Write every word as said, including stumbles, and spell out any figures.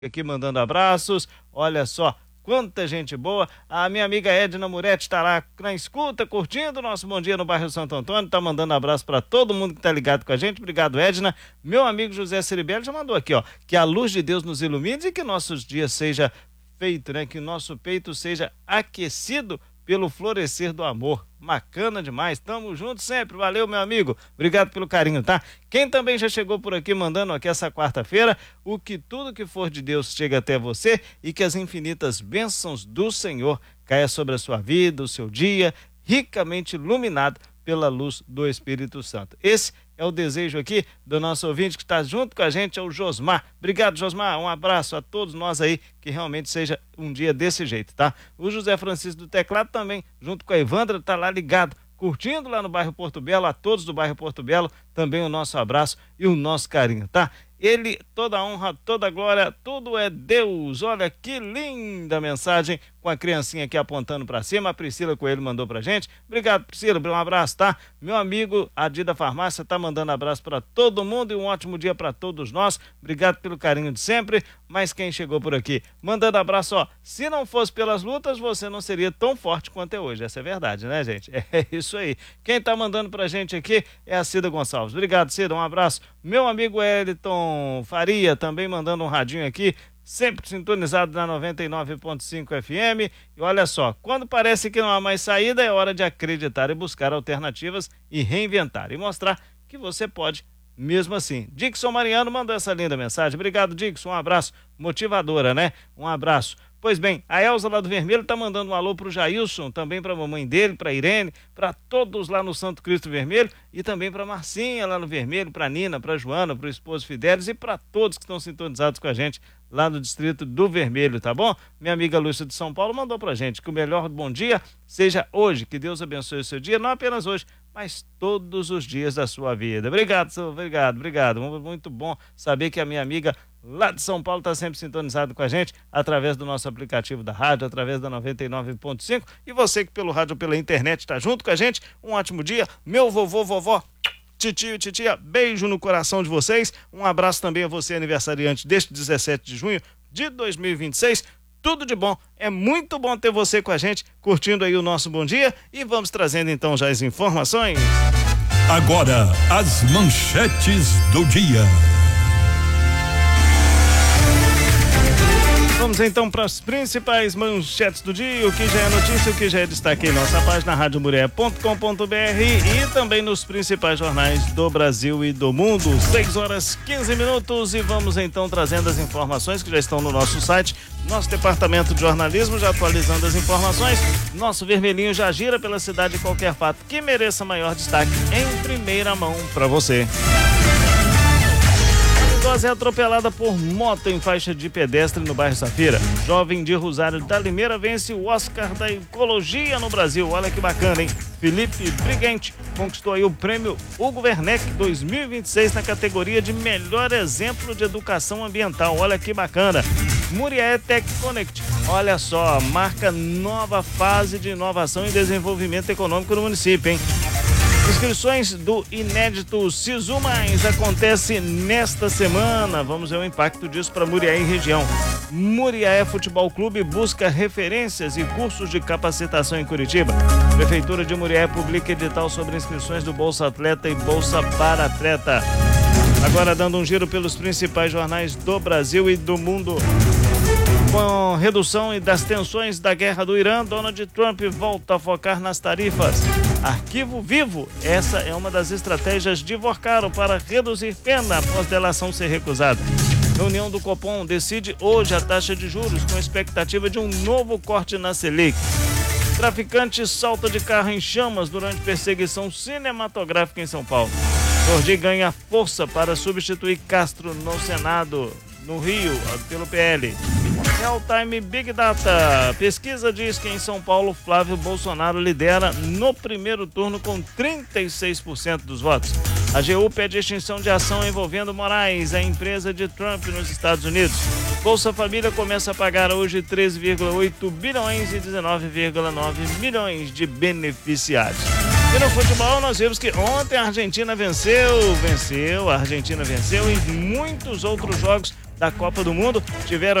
Aqui mandando abraços, olha só quanta gente boa. A minha amiga Edna Muretti está lá na escuta, curtindo o nosso Bom Dia no bairro Santo Antônio, tá mandando abraço para todo mundo que tá ligado com a gente. Obrigado, Edna. Meu amigo José Ciribelli já mandou aqui, ó, que a luz de Deus nos ilumine e que nossos dias seja feito, né, que o nosso peito seja aquecido pelo florescer do amor. Bacana demais, tamo junto sempre, valeu meu amigo, obrigado pelo carinho, tá? Quem também já chegou por aqui mandando aqui essa quarta-feira, o que tudo que for de Deus chega até você e que as infinitas bênçãos do Senhor caia sobre a sua vida, o seu dia, ricamente iluminado pela luz do Espírito Santo. Esse é o desejo aqui do nosso ouvinte que está junto com a gente, é o Josmar. Obrigado, Josmar, um abraço a todos nós aí, que realmente seja um dia desse jeito, tá? O José Francisco do Teclado também, junto com a Evandra, tá lá ligado, curtindo lá no bairro Porto Belo. A todos do bairro Porto Belo, também o nosso abraço e o nosso carinho, tá? Ele, toda a honra, toda a glória, tudo é Deus. Olha que linda mensagem com a criancinha aqui apontando para cima. A Priscila Coelho mandou pra gente. Obrigado, Priscila, um abraço, tá? Meu amigo Adida Farmácia tá mandando abraço para todo mundo e um ótimo dia para todos nós. Obrigado pelo carinho de sempre. Mas quem chegou por aqui mandando abraço, ó, se não fosse pelas lutas, você não seria tão forte quanto é hoje. Essa é verdade, né, gente? É isso aí. Quem tá mandando pra gente aqui é a Cida Gonçalves. Obrigado, Cida, um abraço. Meu amigo Eliton Faria também mandando um radinho aqui, sempre sintonizado na noventa e nove ponto cinco F M. E olha só, quando parece que não há mais saída, é hora de acreditar e buscar alternativas e reinventar e mostrar que você pode mesmo assim. Dixon Mariano mandou essa linda mensagem. Obrigado, Dixon, um abraço. Motivadora, né? Um abraço. Pois bem, a Elza lá do Vermelho tá mandando um alô pro Jailson, também pra mamãe dele, pra Irene, pra todos lá no Santo Cristo Vermelho e também pra Marcinha lá no Vermelho, pra Nina, pra Joana, pro esposo Fidelis e pra todos que estão sintonizados com a gente lá no distrito do Vermelho, tá bom? Minha amiga Lúcia de São Paulo mandou pra gente que o melhor bom dia seja hoje, que Deus abençoe o seu dia, não apenas hoje, mas todos os dias da sua vida. Obrigado, senhor, obrigado, obrigado. Muito bom saber que a minha amiga lá de São Paulo está sempre sintonizado com a gente através do nosso aplicativo da rádio, através da noventa e nove ponto cinco, e você que pelo rádio ou pela internet está junto com a gente, um ótimo dia. Meu vovô, vovó, titio e titia, beijo no coração de vocês, um abraço também a você aniversariante deste dezessete de junho de dois mil e vinte e seis, tudo de bom, é muito bom ter você com a gente, curtindo aí o nosso bom dia, e vamos trazendo então já as informações. Agora, as manchetes do dia. Vamos então para as principais manchetes do dia, o que já é notícia, o que já é destaque em nossa página rádio murié ponto com ponto br e também nos principais jornais do Brasil e do mundo. seis horas quinze minutos e vamos então trazendo as informações que já estão no nosso site. Nosso departamento de jornalismo já atualizando as informações. Nosso vermelhinho já gira pela cidade, qualquer fato que mereça maior destaque em primeira mão para você. Idosa é atropelada por moto em faixa de pedestre no bairro Safira. Jovem de Rosário da Limeira vence o Oscar da Ecologia no Brasil. Olha que bacana, hein? Felipe Briguente conquistou aí o prêmio Hugo Werneck dois mil e vinte e seis na categoria de melhor exemplo de educação ambiental. Olha que bacana. Murié Tech Connect, olha só, marca nova fase de inovação e desenvolvimento econômico no município, hein? Inscrições do inédito Sisu Mais acontece nesta semana. Vamos ver o impacto disso para Murié e região. Murié Futebol Clube busca referências e cursos de capacitação em Curitiba. Prefeitura de Murié publica edital sobre inscrições do Bolsa Atleta e Bolsa para Atleta. Agora dando um giro pelos principais jornais do Brasil e do mundo. Com redução das tensões da guerra do Irã, Donald Trump volta a focar nas tarifas. Arquivo vivo, essa é uma das estratégias de Vorcaro para reduzir pena após delação ser recusada. Reunião do Copom decide hoje a taxa de juros com expectativa de um novo corte na Selic. Traficante salta de carro em chamas durante perseguição cinematográfica em São Paulo. Jordi ganha força para substituir Castro no Senado, no Rio, pelo P L. Real Time Big Data. Pesquisa diz que em São Paulo, Flávio Bolsonaro lidera no primeiro turno com trinta e seis por cento dos votos. A A G U pede extinção de ação envolvendo Moraes, a empresa de Trump nos Estados Unidos. Bolsa Família começa a pagar hoje treze vírgula oito bilhões e dezenove vírgula nove milhões de beneficiários. E no futebol nós vimos que ontem a Argentina venceu, venceu, a Argentina venceu e muitos outros jogos da Copa do Mundo. Tiveram